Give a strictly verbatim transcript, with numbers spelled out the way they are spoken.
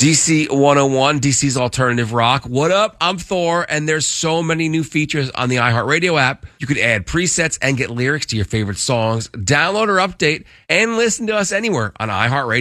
D C one oh one, D C's Alternative Rock. What up? I'm Thor, and there's so many new features on the iHeartRadio app. You could add presets and get lyrics to your favorite songs, download or update, and listen to us anywhere on iHeartRadio.